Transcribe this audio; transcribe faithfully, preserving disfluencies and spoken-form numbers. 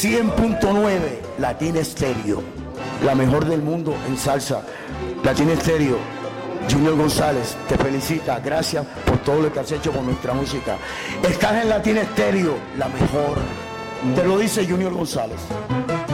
cien punto nueve Latina Estéreo, la mejor del mundo en salsa. Latina Estéreo, Junior González, te felicita, gracias por todo lo que has hecho con nuestra música. Estás en Latina Estéreo, la mejor. Te lo dice Junior González.